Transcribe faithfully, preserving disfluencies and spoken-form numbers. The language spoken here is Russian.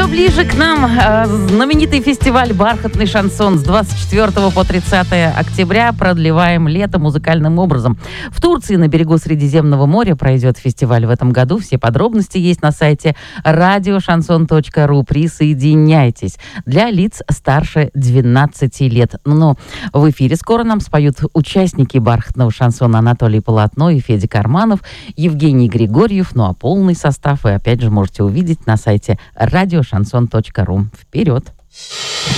все ближе к нам э, знаменитый фестиваль «Бархатный шансон» с двадцать четвёртого по тридцатое октября. Продлеваем лето музыкальным образом. В Турции на берегу Средиземного моря пройдет фестиваль в этом году. Все подробности есть на сайте радио шансон точка ру. Присоединяйтесь. Для лиц старше двенадцати лет. Но в эфире скоро нам споют участники «Бархатного шансона» Анатолий Полотно и Федя Карманов, Евгений Григорьев. Ну а полный состав вы опять же можете увидеть на сайте радио шансон точка ру. Вперед!